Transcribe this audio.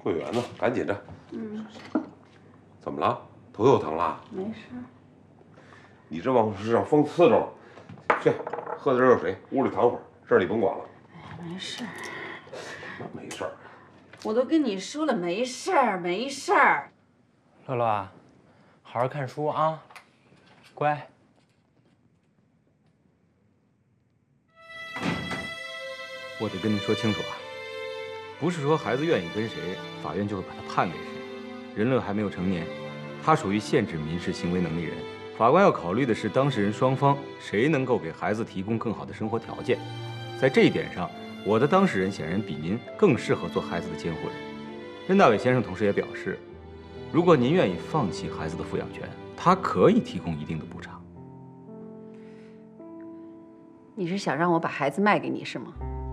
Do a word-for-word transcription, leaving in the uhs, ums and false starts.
会员呢，赶紧着。 嗯。 怎么了？头又疼了？ 没事。 你这往是让风刺着了。去，喝点热水，屋里躺会儿，事儿你甭管了。 哎，没事。 那没事儿。 我都跟你说了，没事儿，没事儿。 乐乐啊，好好看书啊，乖。 我得跟您说清楚啊，不是说孩子愿意跟谁，法院就会把他判给谁。任乐还没有成年，他属于限制民事行为能力人。法官要考虑的是当事人双方谁能够给孩子提供更好的生活条件。在这一点上，我的当事人显然比您更适合做孩子的监护人。任大伟先生同时也表示，如果您愿意放弃孩子的抚养权，他可以提供一定的补偿。 你是想让我把孩子卖给你是吗？